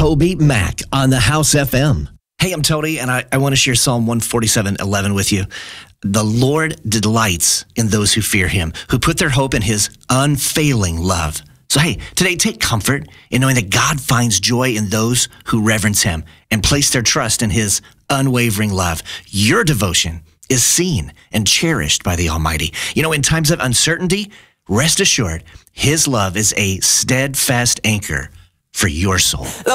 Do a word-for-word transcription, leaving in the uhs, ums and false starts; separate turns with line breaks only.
Toby Mac on the House F M. Hey, I'm Tony, and I, I want to share Psalm one forty-seven eleven with you. The Lord delights in those who fear him, who put their hope in his unfailing love. So, hey, today take comfort in knowing that God finds joy in those who reverence him and place their trust in his unwavering love. Your devotion is seen and cherished by the Almighty. You know, in times of uncertainty, rest assured, his love is a steadfast anchor for your soul.